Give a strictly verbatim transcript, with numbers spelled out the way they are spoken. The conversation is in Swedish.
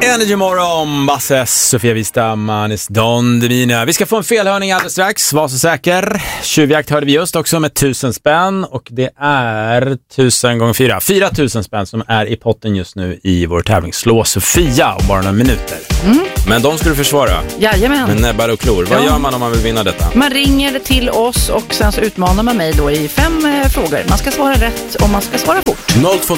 Energy morgon, Basse, Sofia Wistam, Anis Don Demina. Vi ska få en felhörning alldeles strax, var så säker. Tjuvjakt hörde vi just också med tusen spänn. Och det är tusen gånger fyra, fyra tusen spänn som är i potten just nu i vår tävling Slå Sofia om bara några minuter. Mm. Men de ska du försvara. Jajamän. Med näbbar och klor. Vad Ja. gör man om man vill vinna detta? Man ringer till oss och sen så utmanar man mig då i fem eh, frågor. Man ska svara rätt och man ska svara fort. noll två